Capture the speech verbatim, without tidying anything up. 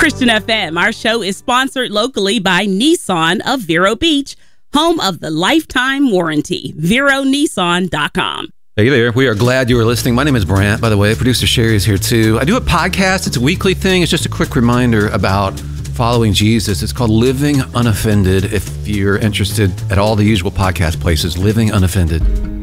Christian F M. Our show is sponsored locally by Nissan of Vero Beach, home of the lifetime warranty. Vero Nissan dot com. Hey there. We are glad you are listening. My name is Brant, by the way. Producer Sherry is here too. I do a podcast. It's a weekly thing. It's just a quick reminder about following Jesus. It's called Living Unoffended. If you're interested at all the usual podcast places, Living Unoffended.